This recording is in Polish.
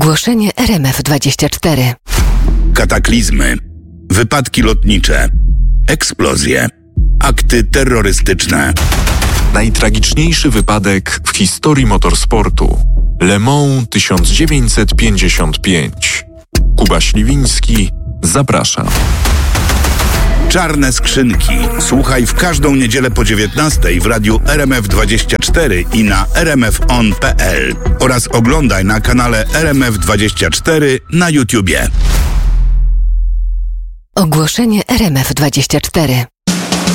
Ogłoszenie RMF24. Kataklizmy, wypadki lotnicze, eksplozje, akty terrorystyczne. Najtragiczniejszy wypadek w historii motorsportu. Le Mans 1955. Kuba Śliwiński, zapraszam. Czarne skrzynki. Słuchaj w każdą niedzielę po 19:00 w radiu RMF24 i na rmfon.pl oraz oglądaj na kanale RMF24 na YouTubie. Ogłoszenie RMF24.